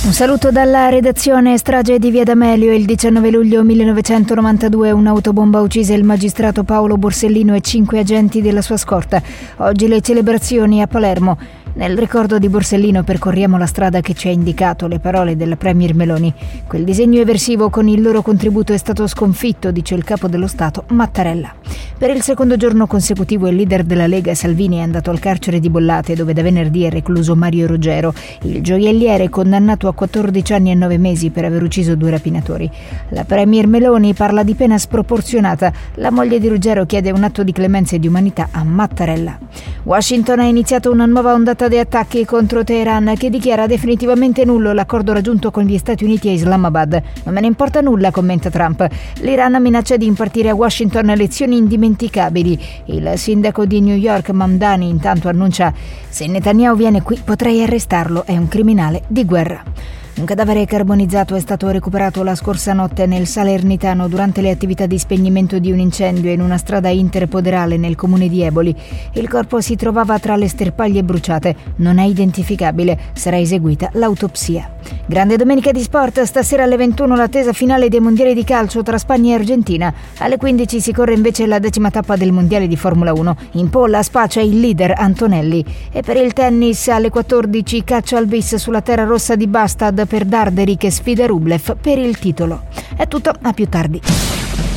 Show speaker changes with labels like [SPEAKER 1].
[SPEAKER 1] Un saluto dalla redazione. Strage di Via D'Amelio. Il 19 luglio 1992 un'autobomba uccise il magistrato Paolo Borsellino e 5 agenti della sua scorta. Oggi le celebrazioni a Palermo. Nel ricordo di Borsellino percorriamo la strada che ci ha indicato le parole della premier Meloni. Quel disegno eversivo con il loro contributo è stato sconfitto, dice il capo dello Stato Mattarella. Per il secondo giorno consecutivo il leader della Lega Salvini è andato al carcere di Bollate, dove da venerdì è recluso Mario Ruggero, il gioielliere condannato a 14 anni e 9 mesi per aver ucciso 2 rapinatori. La premier Meloni parla di pena sproporzionata. La moglie di Ruggero chiede un atto di clemenza e di umanità a Mattarella. Washington ha iniziato una nuova ondata di attacchi contro Teheran, che dichiara definitivamente nullo l'accordo raggiunto con gli Stati Uniti a Islamabad. Non me ne importa nulla, commenta Trump. L'Iran minaccia di impartire a Washington lezioni indimenticabili. Il sindaco di New York, Mamdani, intanto annuncia: se Netanyahu viene qui potrei arrestarlo, è un criminale di guerra. Un cadavere carbonizzato è stato recuperato la scorsa notte nel Salernitano durante le attività di spegnimento di un incendio in una strada interpoderale nel comune di Eboli. Il corpo si trovava tra le sterpaglie bruciate. Non è identificabile. Sarà eseguita l'autopsia. Grande domenica di sport. Stasera alle 21 l'attesa finale dei mondiali di calcio tra Spagna e Argentina. Alle 15 si corre invece la 10ª tappa del mondiale di Formula 1. In pole a Spa c'è il leader Antonelli. E per il tennis alle 14 caccia al bis sulla terra rossa di Bastad per Darderi che sfida Rublev per il titolo. È tutto, a più tardi.